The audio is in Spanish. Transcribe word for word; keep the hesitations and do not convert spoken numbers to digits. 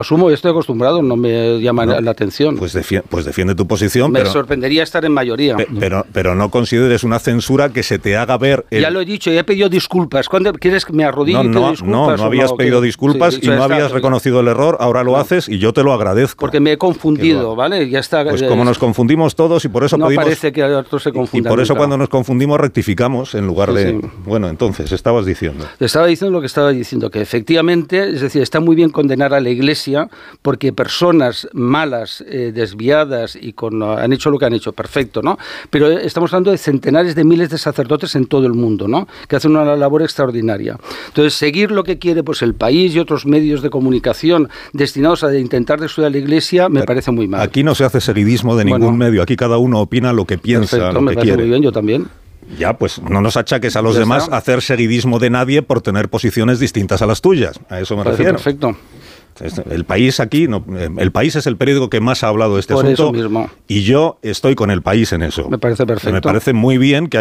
Asumo, estoy acostumbrado, no me llama no, la atención. Pues, defi- pues defiende tu posición. Me pero, sorprendería estar en mayoría. Pe- pero, pero no consideres una censura que se te haga ver... El... Ya lo he dicho, ya he pedido disculpas. ¿Cuándo quieres que me arrodille no, y pido no, disculpas? No, no habías no, pedido que, disculpas sí, y no está, habías reconocido el error, ahora lo no. haces y yo te lo agradezco. Porque me he confundido, lo... ¿vale? Ya está. Pues como nos confundimos todos y por eso no pedimos... parece que otros se confundan. Y por eso nunca. cuando nos confundimos rectificamos en lugar sí, de... Sí. Bueno, entonces, estabas diciendo... Te estaba diciendo lo que estaba diciendo, que efectivamente, es decir, está muy bien condenar a la Iglesia porque personas malas, eh, desviadas y con han hecho lo que han hecho, perfecto, ¿no? Pero estamos hablando de centenares de miles de sacerdotes en todo el mundo, ¿no? Que hacen una labor extraordinaria. Entonces, seguir lo que quiere pues el país y otros medios de comunicación destinados a intentar destruir a la Iglesia me Pero parece muy mal. Aquí no se hace seguidismo de ningún bueno, medio, aquí cada uno opina lo que piensa, perfecto, lo me que parece quiere. Muy bien, yo también. Ya, pues no nos achaques a los ya demás está. hacer seguidismo de nadie por tener posiciones distintas a las tuyas. A eso me parece refiero. Perfecto. El País aquí, no, el País es el periódico que más ha hablado de este Por asunto eso mismo. y yo estoy con el País en eso. Me parece perfecto. Me parece muy bien que